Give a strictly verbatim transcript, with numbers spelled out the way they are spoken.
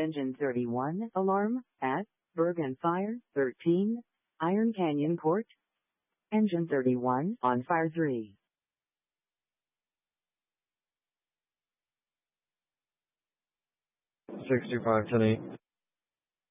Engine thirty-one, alarm, at, Bergen Fire, thirteen, Iron Canyon Court. Engine thirty-one, on fire three. sixty-five ten eight.